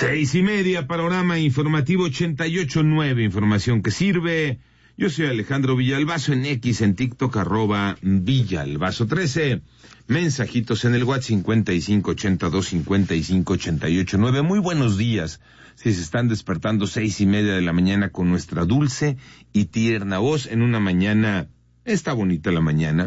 6:30, panorama informativo 88.9, información que sirve. Yo soy Alejandro Villalbazo, en X, en TikTok, @Villalbazo13. Mensajitos en el WhatsApp 5582-558889. Muy buenos días. Si se están despertando 6:30 de la mañana con nuestra dulce y tierna voz en una mañana, está bonita la mañana.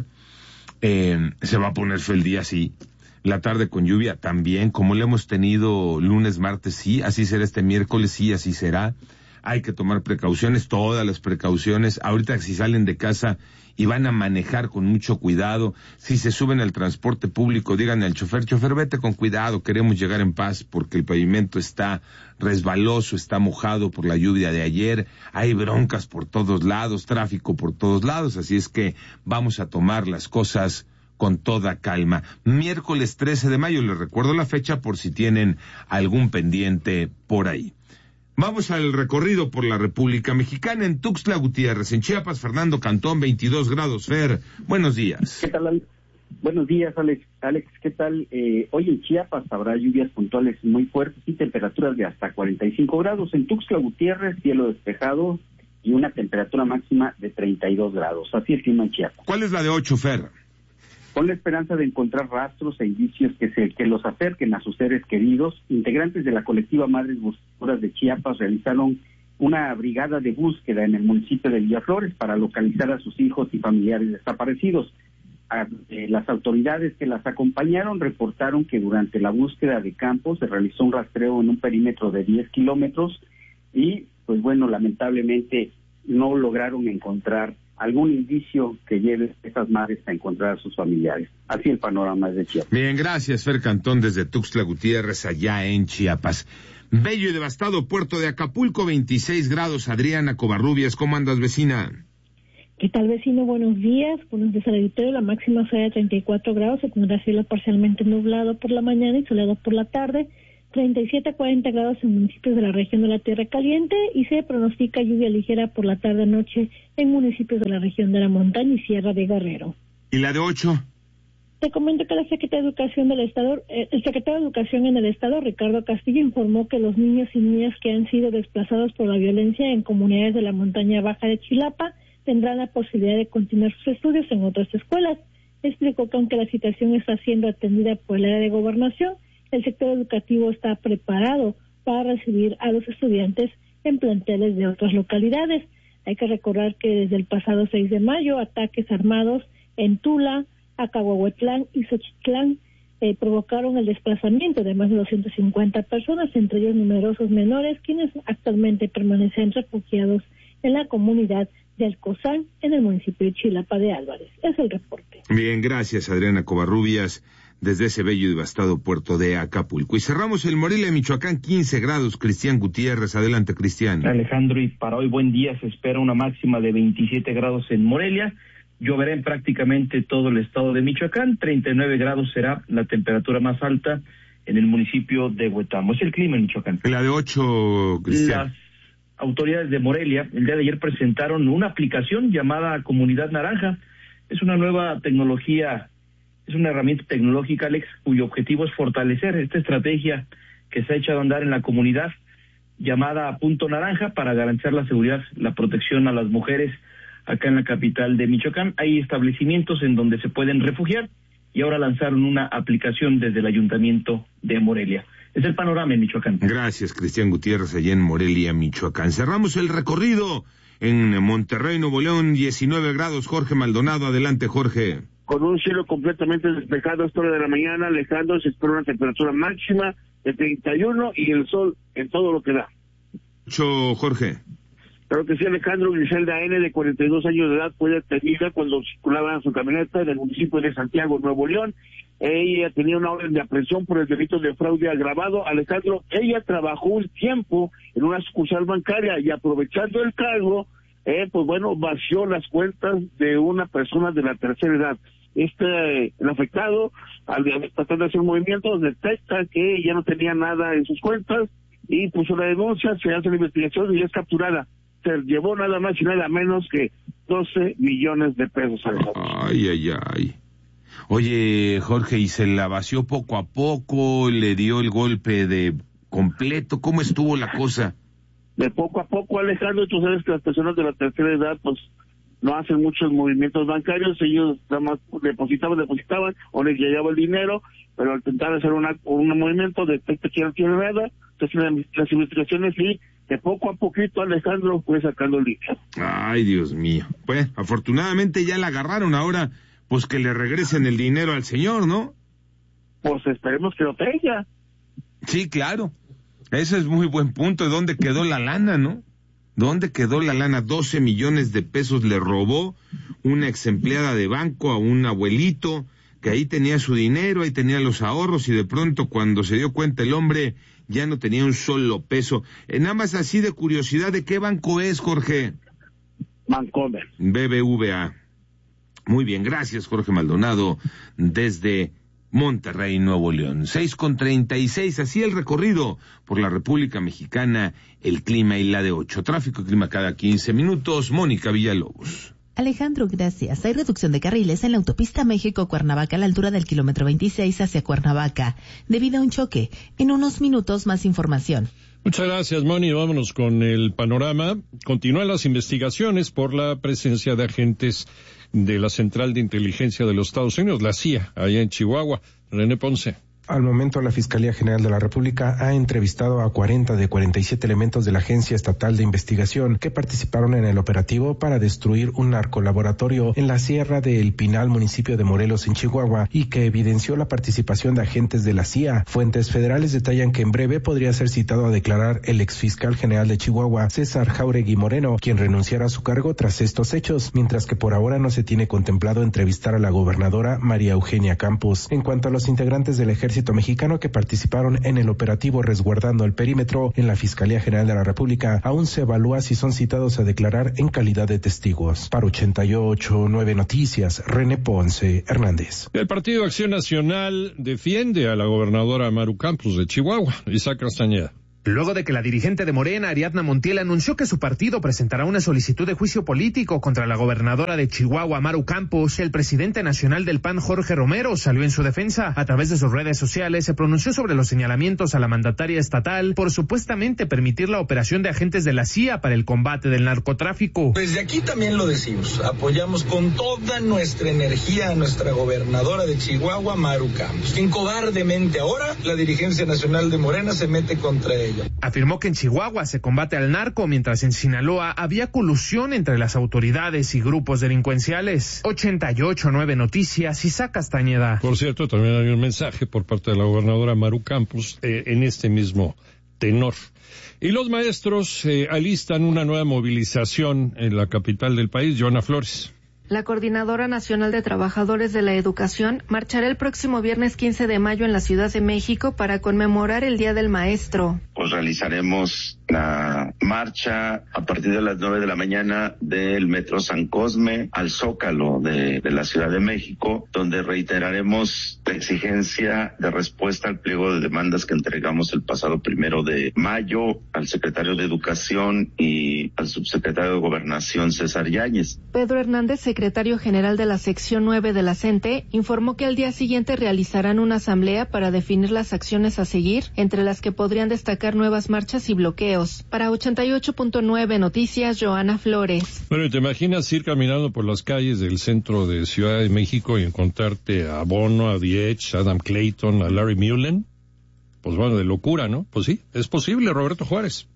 Se va a poner feo el día, sí. La tarde con lluvia también, como lo hemos tenido lunes, martes, sí, así será este miércoles, sí, así será. Hay que tomar precauciones, todas las precauciones. Ahorita si salen de casa y van a manejar con mucho cuidado, si se suben al transporte público, díganle al chofer, vete con cuidado, queremos llegar en paz porque el pavimento está resbaloso, está mojado por la lluvia de ayer, hay broncas por todos lados, tráfico por todos lados, así es que vamos a tomar las cosas con toda calma. Miércoles 13 de mayo, les recuerdo la fecha por si tienen algún pendiente por ahí. Vamos al recorrido por la República Mexicana. En Tuxtla Gutiérrez, en Chiapas, Fernando Cantón, 22 grados. Fer, buenos días. ¿Qué tal, Buenos días, Alex, ¿qué tal? Hoy en Chiapas habrá lluvias puntuales muy fuertes y temperaturas de hasta 45 grados. En Tuxtla Gutiérrez, cielo despejado y una temperatura máxima de 32 grados. Así es el clima en Chiapas. ¿Cuál es la de 8, Fer? Con la esperanza de encontrar rastros e indicios que los acerquen a sus seres queridos, integrantes de la colectiva Madres Buscadoras de Chiapas realizaron una brigada de búsqueda en el municipio de Villaflores para localizar a sus hijos y familiares desaparecidos. Las autoridades que las acompañaron reportaron que durante la búsqueda de campo se realizó un rastreo en un perímetro de 10 kilómetros y, pues bueno, lamentablemente no lograron encontrar algún indicio que lleve a estas madres a encontrar a sus familiares. Así el panorama de Chiapas. Bien, gracias, Fer Cantón, desde Tuxtla Gutiérrez, allá en Chiapas. Bello y devastado puerto de Acapulco, 26 grados. Adriana Covarrubias, ¿cómo andas, vecina? ¿Qué tal, vecino? Buenos días. Buenos días al auditorio. La máxima será de 34 grados. Se tendrá cielo parcialmente nublado por la mañana y soleado por la tarde. 37 a 40 grados en municipios de la región de la Tierra Caliente y se pronostica lluvia ligera por la tarde-noche en municipios de la región de la Montaña y Sierra de Guerrero. ¿Y la de 8? Te comento que el secretario de Educación en el Estado, Ricardo Castillo, informó que los niños y niñas que han sido desplazados por la violencia en comunidades de la montaña baja de Chilapa tendrán la posibilidad de continuar sus estudios en otras escuelas. Explicó que aunque la situación está siendo atendida por el área de gobernación, el sector educativo está preparado para recibir a los estudiantes en planteles de otras localidades. Hay que recordar que desde el pasado 6 de mayo, ataques armados en Tula, Acahuahuatlán y Xochitlán provocaron el desplazamiento de más de 250 personas, entre ellos numerosos menores, quienes actualmente permanecen refugiados en la comunidad de Alcozán, en el municipio de Chilapa de Álvarez. Es el reporte. Bien, gracias, Adriana Covarrubias, desde ese bello y devastado puerto de Acapulco. Y cerramos el Morelia, Michoacán, 15 grados. Cristian Gutiérrez, adelante, Cristian. Alejandro, y para hoy buen día, se espera una máxima de 27 grados en Morelia. Lloverá en prácticamente todo el estado de Michoacán. 39 grados será la temperatura más alta en el municipio de Huetamo. Es el clima en Michoacán. La de 8, Cristian. Las autoridades de Morelia el día de ayer presentaron una aplicación llamada Comunidad Naranja. Es una nueva tecnología. Es una herramienta tecnológica, Alex, cuyo objetivo es fortalecer esta estrategia que se ha echado a andar en la comunidad llamada Punto Naranja para garantizar la seguridad, la protección a las mujeres acá en la capital de Michoacán. Hay establecimientos en donde se pueden refugiar y ahora lanzaron una aplicación desde el Ayuntamiento de Morelia. Es el panorama en Michoacán. Gracias, Cristian Gutiérrez, allá en Morelia, Michoacán. Cerramos el recorrido en Monterrey, Nuevo León, 19 grados. Jorge Maldonado, adelante, Jorge. Con un cielo completamente despejado a esta hora de la mañana, Alejandro, se espera una temperatura máxima de 31 y el sol en todo lo que da. Jorge. Claro que sí, Alejandro. Griselda N., de 42 años de edad, fue detenida cuando circulaba en su camioneta en el municipio de Santiago, Nuevo León. Ella tenía una orden de aprehensión por el delito de fraude agravado. Alejandro, ella trabajó un tiempo en una sucursal bancaria y aprovechando el cargo, pues bueno, vació las cuentas de una persona de la tercera edad. El afectado, al tratar de hacer movimientos, detecta que ya no tenía nada en sus cuentas y puso la denuncia, se hace la investigación y es capturada. Se llevó nada más y nada menos que 12 millones de pesos. Ay, ay, ay. Oye, Jorge, ¿y se la vació poco a poco? ¿Le dio el golpe de completo? ¿Cómo estuvo la cosa? De poco a poco, Alejandro, tú sabes que las personas de la tercera edad, pues, no hacen muchos movimientos bancarios, ellos nada más depositaban, o les llegaba el dinero, pero al intentar hacer un movimiento, detecta que no tiene nada, entonces las investigaciones sí, de poco a poquito, Alejandro, fue sacando el dinero. Ay, Dios mío. Pues, afortunadamente ya la agarraron, ahora, pues que le regresen el dinero al señor, ¿no? Pues esperemos que lo tenga. Sí, claro. Ese es muy buen punto. ¿Dónde quedó la lana, no? ¿Dónde quedó la lana? 12 millones de pesos le robó una ex empleada de banco a un abuelito que ahí tenía su dinero, ahí tenía los ahorros y de pronto cuando se dio cuenta el hombre ya no tenía un solo peso. Nada más así de curiosidad, ¿de qué banco es, Jorge? Bancomer. BBVA. Muy bien, gracias, Jorge Maldonado, desde Monterrey, Nuevo León. 6:36, así el recorrido por la República Mexicana, el clima y la de 8. Tráfico y clima cada 15 minutos. Mónica Villalobos. Alejandro, gracias. Hay reducción de carriles en la autopista México-Cuernavaca a la altura del kilómetro 26 hacia Cuernavaca, debido a un choque. En unos minutos más información. Muchas gracias, Moni. Vámonos con el panorama. Continúan las investigaciones por la presencia de agentes de la Central de Inteligencia de los Estados Unidos, la CIA, allá en Chihuahua. René Ponce. Al momento, la Fiscalía General de la República ha entrevistado a 40 de 47 elementos de la Agencia Estatal de Investigación que participaron en el operativo para destruir un narcolaboratorio en la Sierra de El Pinal, municipio de Morelos, en Chihuahua, y que evidenció la participación de agentes de la CIA. Fuentes federales detallan que en breve podría ser citado a declarar el exfiscal general de Chihuahua, César Jáuregui Moreno, quien renunciará a su cargo tras estos hechos, mientras que por ahora no se tiene contemplado entrevistar a la gobernadora María Eugenia Campos. En cuanto a los integrantes del Ejército Mexicano que participaron en el operativo resguardando el perímetro, en la Fiscalía General de la República aún se evalúa si son citados a declarar en calidad de testigos. Para 88.9 Noticias, René Ponce Hernández. El Partido Acción Nacional defiende a la gobernadora Maru Campos de Chihuahua. Isaac Castañeda. Luego de que la dirigente de Morena, Ariadna Montiel, anunció que su partido presentará una solicitud de juicio político contra la gobernadora de Chihuahua, Maru Campos, el presidente nacional del PAN, Jorge Romero, salió en su defensa. A través de sus redes sociales se pronunció sobre los señalamientos a la mandataria estatal por supuestamente permitir la operación de agentes de la CIA para el combate del narcotráfico. Desde aquí también lo decimos, apoyamos con toda nuestra energía a nuestra gobernadora de Chihuahua, Maru Campos, quien cobardemente ahora la dirigencia nacional de Morena se mete contra ella. Afirmó que en Chihuahua se combate al narco, mientras en Sinaloa había colusión entre las autoridades y grupos delincuenciales. 88.9 Noticias, Isaac Castañeda. Por cierto, también hay un mensaje por parte de la gobernadora Maru Campos en este mismo tenor. Y los maestros alistan una nueva movilización en la capital del país. Joana Flores. La Coordinadora Nacional de Trabajadores de la Educación marchará el próximo viernes 15 de mayo en la Ciudad de México para conmemorar el Día del Maestro. Pues realizaremos la marcha a partir de las 9 de la mañana del Metro San Cosme al Zócalo de la Ciudad de México, donde reiteraremos la exigencia de respuesta al pliego de demandas que entregamos el pasado 1 de mayo al secretario de Educación y al subsecretario de Gobernación, César Yáñez. Pedro Hernández, secretario general de la sección 9 de la CENTE, informó que al día siguiente realizarán una asamblea para definir las acciones a seguir, entre las que podrían destacar nuevas marchas y bloqueos. Para 88.9 Noticias, Joana Flores. Bueno, ¿te imaginas ir caminando por las calles del centro de Ciudad de México y encontrarte a Bono, a Diech, a Adam Clayton, a Larry Mullen? Pues bueno, de locura, ¿no? Pues sí, es posible, Roberto Juárez.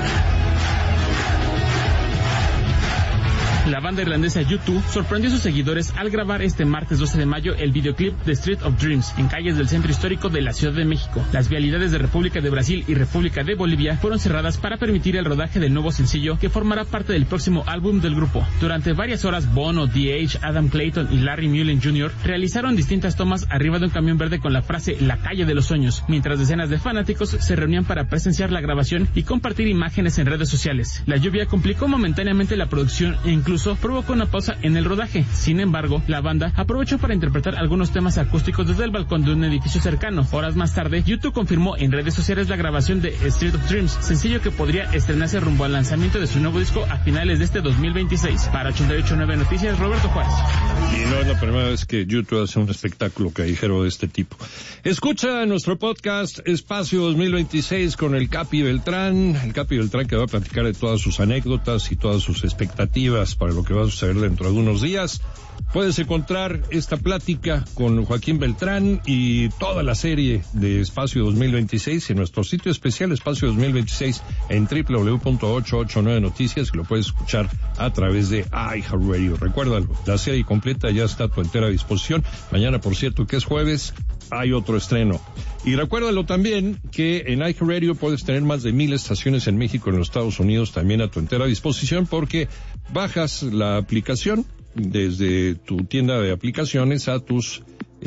La banda irlandesa U2 sorprendió a sus seguidores al grabar este martes 12 de mayo el videoclip The Street of Dreams en calles del centro histórico de la Ciudad de México. Las vialidades de República de Brasil y República de Bolivia fueron cerradas para permitir el rodaje del nuevo sencillo que formará parte del próximo álbum del grupo. Durante varias horas, Bono, D.H., Adam Clayton y Larry Mullen Jr. realizaron distintas tomas arriba de un camión verde con la frase La calle de los sueños, mientras decenas de fanáticos se reunían para presenciar la grabación y compartir imágenes en redes sociales. La lluvia complicó momentáneamente la producción e incluso uso provocó una pausa en el rodaje. Sin embargo, la banda aprovechó para interpretar algunos temas acústicos desde el balcón de un edificio cercano. Horas más tarde, YouTube confirmó en redes sociales la grabación de Street of Dreams, sencillo que podría estrenarse rumbo al lanzamiento de su nuevo disco a finales de este 2026. Para 88.9 Noticias, Roberto Juárez. Y no es la primera vez que YouTube hace un espectáculo callejero de este tipo. Escucha nuestro podcast Espacio 2026 con el Capi Beltrán que va a platicar de todas sus anécdotas y todas sus expectativas para lo que va a suceder dentro de unos días. Puedes encontrar esta plática con Joaquín Beltrán y toda la serie de Espacio 2026 en nuestro sitio especial Espacio 2026 en www.889noticias, y lo puedes escuchar a través de iHeartRadio. Recuérdalo, la serie completa ya está a tu entera disposición. Mañana, por cierto, que es jueves, hay otro estreno. Y recuérdalo también que en iHeartRadio puedes tener más de 1,000 estaciones en México y en los Estados Unidos también a tu entera disposición, porque bajas la aplicación desde tu tienda de aplicaciones a tus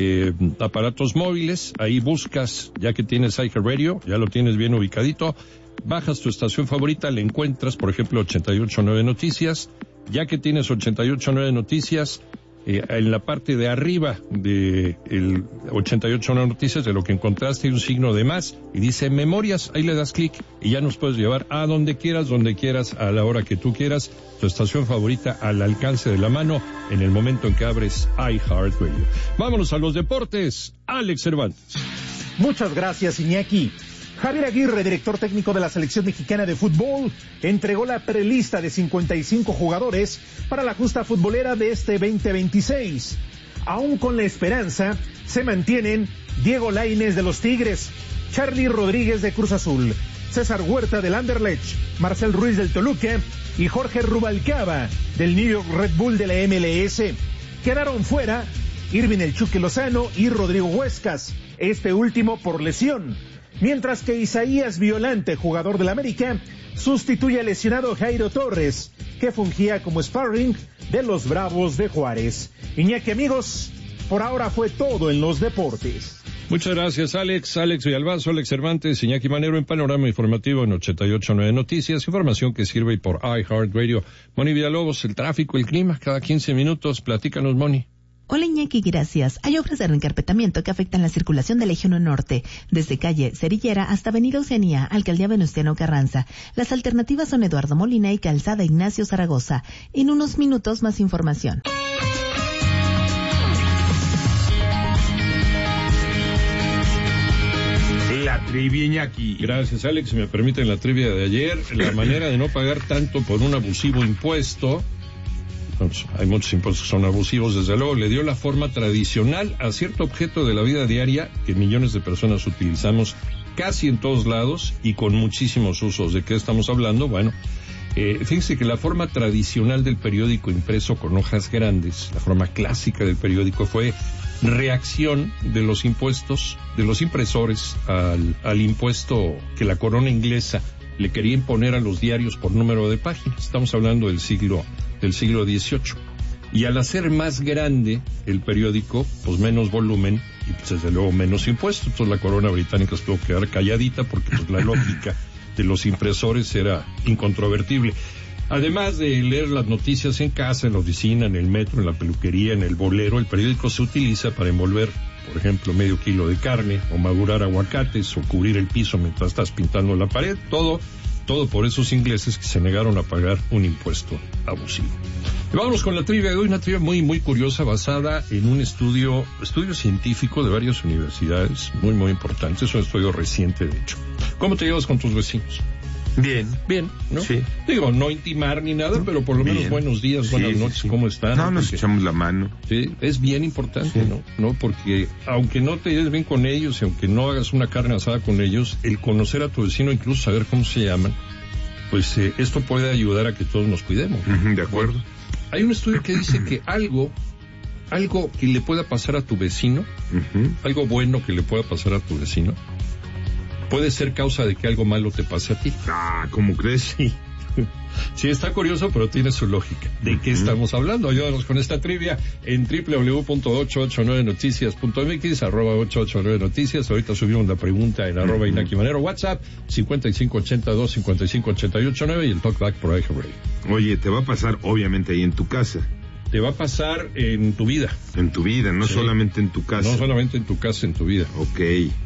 aparatos móviles. Ahí buscas, ya que tienes iHeartRadio, ya lo tienes bien ubicadito, bajas tu estación favorita, le encuentras, por ejemplo, 88.9 Noticias. Ya que tienes 88.9 Noticias, en la parte de arriba de el 88.9 Noticias, de lo que encontraste, hay un signo de más y dice Memorias. Ahí le das clic y ya nos puedes llevar a donde quieras, a la hora que tú quieras, tu estación favorita al alcance de la mano en el momento en que abres iHeartRadio. Vámonos a los deportes. Alex Cervantes. Muchas gracias, Iñaki. Javier Aguirre, director técnico de la selección mexicana de fútbol, entregó la prelista de 55 jugadores para la justa futbolera de este 2026. Aún con la esperanza, se mantienen Diego Lainez de los Tigres, Charly Rodríguez de Cruz Azul, César Huerta del Anderlecht, Marcel Ruiz del Toluca y Jorge Rubalcaba del New York Red Bull de la MLS. Quedaron fuera Irving El Chucky Lozano y Rodrigo Huescas, este último por lesión. Mientras que Isaías Violante, jugador del América, sustituye al lesionado Jairo Torres, que fungía como sparring de los Bravos de Juárez. Iñaki, amigos, por ahora fue todo en los deportes. Muchas gracias, Alex Villalbazo, Alex Cervantes, Iñaki Manero en Panorama Informativo en 88.9 Noticias, información que sirve por iHeartRadio. Moni Villalobos, el tráfico, el clima, cada 15 minutos, platícanos, Moni. Hola Iñaki, gracias. Hay obras de reencarpetamiento que afectan la circulación del Eje 1 Norte, desde calle Cerillera hasta Avenida Oceanía, Alcaldía Venustiano Carranza. Las alternativas son Eduardo Molina y Calzada Ignacio Zaragoza. En unos minutos más información. La trivia, Iñaki. Gracias, Alex. Si me permiten la trivia de ayer, la manera de no pagar tanto por un abusivo impuesto. Entonces, hay muchos impuestos que son abusivos, desde luego. Le dio la forma tradicional a cierto objeto de la vida diaria que millones de personas utilizamos casi en todos lados y con muchísimos usos. ¿De qué estamos hablando? Bueno, fíjense que la forma tradicional del periódico impreso con hojas grandes, la forma clásica del periódico, fue reacción de los impuestos, de los impresores al impuesto que la corona inglesa le quería imponer a los diarios por número de páginas. Estamos hablando del siglo XVIII. Y al hacer más grande el periódico, pues menos volumen y pues desde luego menos impuestos. Entonces la corona británica se tuvo que quedar calladita porque pues la lógica de los impresores era incontrovertible. Además de leer las noticias en casa, en la oficina, en el metro, en la peluquería, en el bolero, el periódico se utiliza para envolver, por ejemplo, medio kilo de carne, o madurar aguacates, o cubrir el piso mientras estás pintando la pared, todo por esos ingleses que se negaron a pagar un impuesto abusivo. Y vámonos con la trivia de hoy, una trivia muy, muy curiosa, basada en un estudio científico de varias universidades, muy, muy importante. Es un estudio reciente, de hecho. ¿Cómo te llevas con tus vecinos? Bien, ¿no? Sí. Digo, no intimar ni nada, pero por lo menos buenos días, buenas noches, sí. ¿Cómo están? No, nos echamos la mano. Sí, es bien importante, sí. ¿no? Porque aunque no te lleves bien con ellos y aunque no hagas una carne asada con ellos, el conocer a tu vecino, incluso saber cómo se llaman, pues esto puede ayudar a que todos nos cuidemos. De acuerdo. Bueno, hay un estudio que dice que algo que le pueda pasar a tu vecino, algo bueno que le pueda pasar a tu vecino, puede ser causa de que algo malo te pase a ti. Ah, ¿cómo crees? Sí. Sí, está curioso, pero tiene su lógica. ¿De qué estamos hablando? Ayúdanos con esta trivia en www.889noticias.mx, @889noticias. Ahorita subimos la pregunta en @Inaki Manero. WhatsApp 5582-5588-9 y el talkback por iHeart Radio. Oye, te va a pasar obviamente ahí en tu casa. Te va a pasar en tu vida. En tu vida, no solamente en tu casa. No solamente en tu casa, en tu vida. Ok.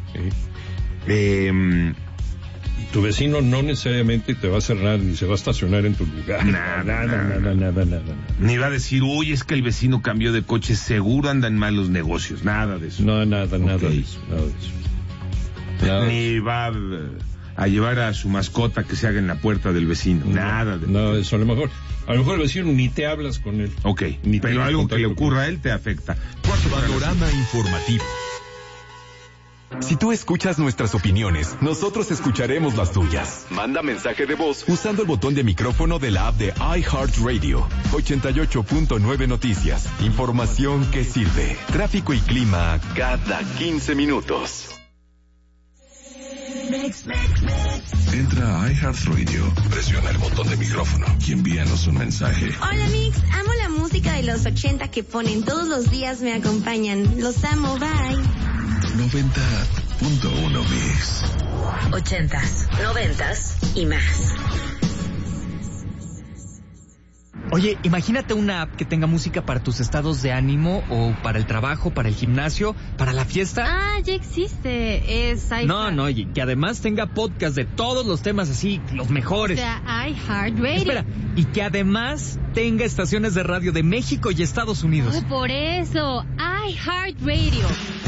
Tu vecino no necesariamente te va a cerrar ni se va a estacionar en tu lugar. Nada. Ni va a decir, uy, es que el vecino cambió de coche, seguro andan mal los negocios. Nada de eso. No, nada de eso. Ni va a llevar a su mascota que se haga en la puerta del vecino. Nada de eso. A lo mejor el vecino ni te hablas con él. Ok, pero algo que le ocurra a él te afecta. Panorama informativo. Si tú escuchas nuestras opiniones, nosotros escucharemos las tuyas. Manda mensaje de voz usando el botón de micrófono de la app de iHeartRadio. 88.9 Noticias. Información que sirve. Tráfico y clima cada 15 minutos. Entra a iHeartRadio, presiona el botón de micrófono y envíanos un mensaje. Hola Mix, amo la música de los 80 que ponen todos los días, me acompañan. Los amo, bye. 90.1 Mix. 80s, 90s y más. Oye, imagínate una app que tenga música para tus estados de ánimo o para el trabajo, para el gimnasio, para la fiesta. Ah, ya existe, es iHeart. No, y que además tenga podcast de todos los temas así, los mejores. O sea, iHeartRadio. Espera, y que además tenga estaciones de radio de México y Estados Unidos. Oh, por eso, iHeartRadio.